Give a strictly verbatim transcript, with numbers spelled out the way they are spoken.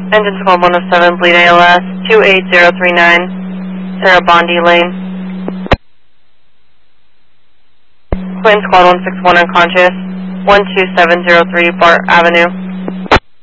Engine Squad one oh seven, bleed A L S, two eight zero three nine, Sarah Bondi Lane. Quinn Squad one six one unconscious, one two seven zero three Bart Avenue.